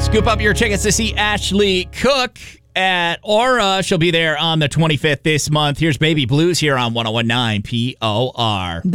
Scoop up your tickets to see Ashley Cook at Aura. She'll be there on the 25th this month. Here's Baby Blues here on 101.9 POR.